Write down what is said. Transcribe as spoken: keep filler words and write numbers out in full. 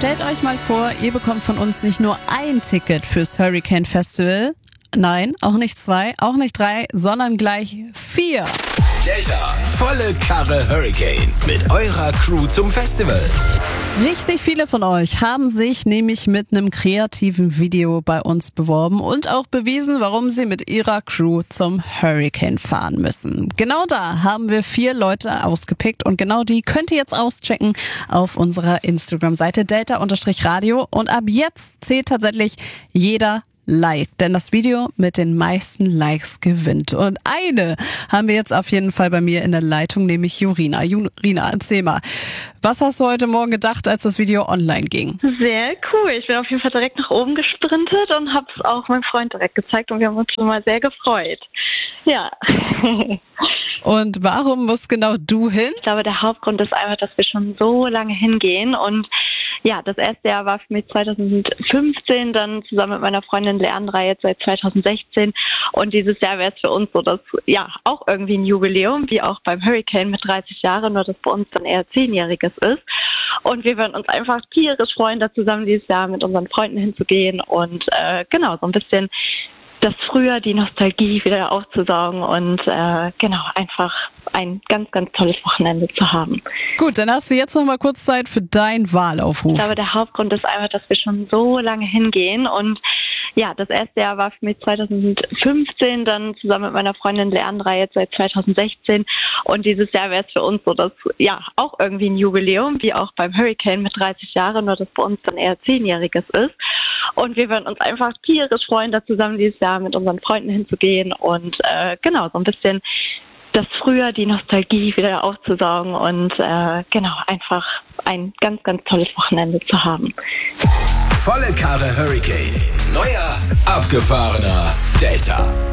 Stellt euch mal vor, ihr bekommt von uns nicht nur ein Ticket fürs Hurricane Festival, nein, auch nicht zwei, auch nicht drei, sondern gleich vier. Delta, volle Karre Hurricane mit eurer Crew zum Festival. Richtig viele von euch haben sich nämlich mit einem kreativen Video bei uns beworben und auch bewiesen, warum sie mit ihrer Crew zum Hurricane fahren müssen. Genau da haben wir vier Leute ausgepickt und genau die könnt ihr jetzt auschecken auf unserer Instagram-Seite delta-radio und ab jetzt zählt tatsächlich jeder Like, denn das Video mit den meisten Likes gewinnt. Und eine haben wir jetzt auf jeden Fall bei mir in der Leitung, nämlich Jurina. Jurina, erzähl mal, was hast du heute Morgen gedacht, als das Video online ging? Sehr cool. Ich bin auf jeden Fall direkt nach oben gesprintet und habe es auch meinem Freund direkt gezeigt und wir haben uns schon mal sehr gefreut. Ja. Und warum musst genau du hin? Ich glaube, der Hauptgrund ist einfach, dass wir schon so lange hingehen und ja, das erste Jahr war für mich zweitausendfünfzehn, dann zusammen mit meiner Freundin Leandra jetzt seit zweitausendsechzehn und dieses Jahr wäre es für uns so, dass ja auch irgendwie ein Jubiläum, wie auch beim Hurricane mit dreißig Jahren, nur dass bei uns dann eher zehnjähriges ist und wir würden uns einfach tierisch freuen, da zusammen dieses Jahr mit unseren Freunden hinzugehen und äh, genau, so ein bisschen das Frühjahr, die Nostalgie wieder aufzusaugen und äh, genau, einfach ein ganz, ganz tolles Wochenende zu haben. Gut, dann hast du jetzt noch mal kurz Zeit für deinen Wahlaufruf. Ich glaube, der Hauptgrund ist einfach, dass wir schon so lange hingehen und ja, das erste Jahr war für mich zweitausendfünfzehn, dann zusammen mit meiner Freundin Leandra jetzt seit zweitausendsechzehn und dieses Jahr wäre es für uns so, dass ja auch irgendwie ein Jubiläum, wie auch beim Hurricane mit dreißig Jahren, nur dass bei uns dann eher zehnjähriges ist und wir würden uns einfach tierisch freuen, da zusammen dieses Jahr mit unseren Freunden hinzugehen und äh, genau, so ein bisschen das Frühjahr, die Nostalgie wieder aufzusaugen und äh, genau, einfach ein ganz, ganz tolles Wochenende zu haben. Volle Karre Hurricane. Neuer, abgefahrener Delta.